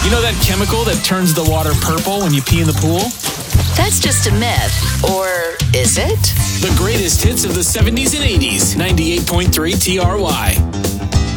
You know that chemical that turns the water purple when you pee in the pool? That's just a myth. Or is it? The greatest hits of the 70s and 80s. 98.3 TRY.